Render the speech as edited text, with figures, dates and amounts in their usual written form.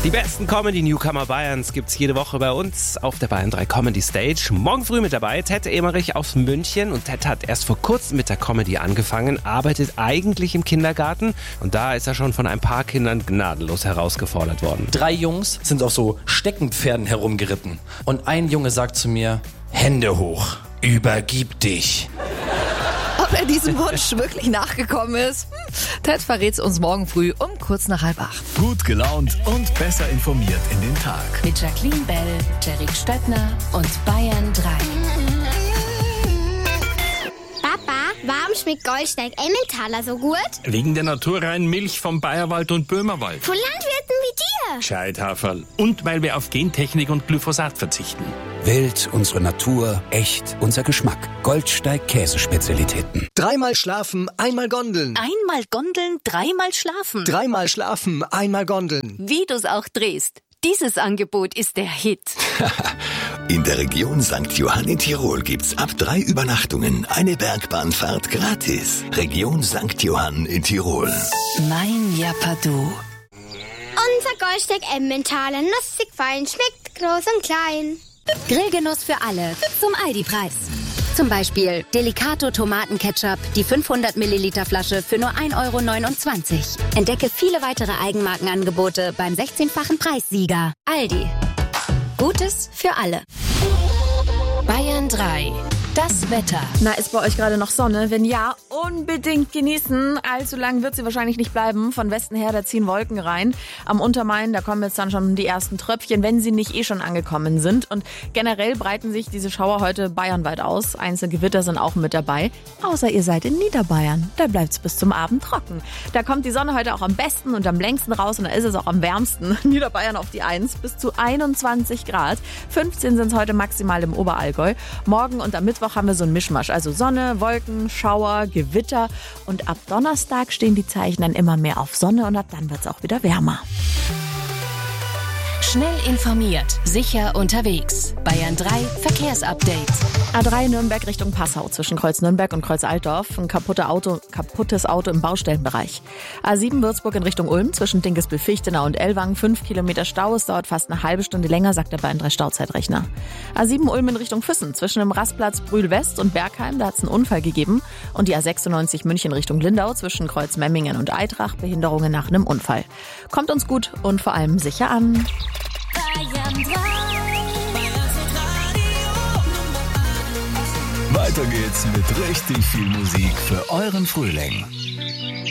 Die besten Comedy-Newcomer Bayerns gibt's jede Woche bei uns auf der Bayern 3 Comedy Stage. Morgen früh mit dabei Ted Emerich aus München. Und Ted hat erst vor kurzem mit der Comedy angefangen, arbeitet eigentlich im Kindergarten. Und da ist er schon von ein paar Kindern gnadenlos herausgefordert worden. 3 Jungs sind auf so Steckenpferden herumgeritten. Und ein Junge sagt zu mir, Hände hoch, übergib dich. Ob er diesem Wunsch wirklich nachgekommen ist? Ted verrät's uns morgen früh um kurz nach 7:30. Gut gelaunt und besser informiert in den Tag. Mit Jacqueline Bell, Jerry Stöttner und Bayern 3. Papa, warum schmeckt Goldsteig Emmentaler so gut? Wegen der naturreinen Milch vom Bayerwald und Böhmerwald. Von Landwirten wie dir. Gescheithaferl. Und weil wir auf Gentechnik und Glyphosat verzichten. Wild, unsere Natur, echt, unser Geschmack. Goldsteig Käsespezialitäten. 3-mal schlafen, einmal Gondeln. Einmal Gondeln, 3-mal schlafen. 3-mal schlafen, einmal Gondeln. Wie du's auch drehst. Dieses Angebot ist der Hit. In der Region St. Johann in Tirol gibt's ab 3 Übernachtungen eine Bergbahnfahrt gratis. Region St. Johann in Tirol. Mein Japadu. Unser Goldsteig Emmentaler, nussig fein, schmeckt groß und klein. Grillgenuss für alle zum Aldi-Preis. Zum Beispiel Delicato Tomatenketchup, die 500 Milliliter Flasche für nur 1,29 €. Entdecke viele weitere Eigenmarkenangebote beim 16-fachen Preissieger. Aldi. Gutes für alle. Bayern 3. Das Wetter. Na, ist bei euch gerade noch Sonne? Wenn ja, unbedingt genießen. Allzu lang wird sie wahrscheinlich nicht bleiben. Von Westen her, da ziehen Wolken rein. Am Untermain, da kommen jetzt dann schon die ersten Tröpfchen, wenn sie nicht schon angekommen sind. Und generell breiten sich diese Schauer heute bayernweit aus. Einzelne Gewitter sind auch mit dabei. Außer ihr seid in Niederbayern. Da bleibt's bis zum Abend trocken. Da kommt die Sonne heute auch am besten und am längsten raus und da ist es auch am wärmsten. Niederbayern auf die 1 bis zu 21 Grad. 15 sind es heute maximal im Oberallgäu. Morgen und am Mittwoch haben wir so einen Mischmasch. Also Sonne, Wolken, Schauer, Gewitter. Und ab Donnerstag stehen die Zeichen dann immer mehr auf Sonne und ab dann wird es auch wieder wärmer. Schnell informiert, sicher unterwegs. Bayern 3 Verkehrsupdate. A3 Nürnberg Richtung Passau zwischen Kreuz Nürnberg und Kreuz Altdorf. Ein kaputtes Auto im Baustellenbereich. A7 Würzburg in Richtung Ulm zwischen Dinkelsbühl-Fichtenau und Ellwangen. 5 Kilometer Stau. Es dauert fast eine halbe Stunde länger, sagt der Bayern 3 Stauzeitrechner. A7 Ulm in Richtung Füssen zwischen dem Rastplatz Brühl-West und Bergheim. Da hat es einen Unfall gegeben. Und die A96 München Richtung Lindau zwischen Kreuz Memmingen und Eitrach. Behinderungen nach einem Unfall. Kommt uns gut und vor allem sicher an. Bayern 3. Weiter geht's mit richtig viel Musik für euren Frühling.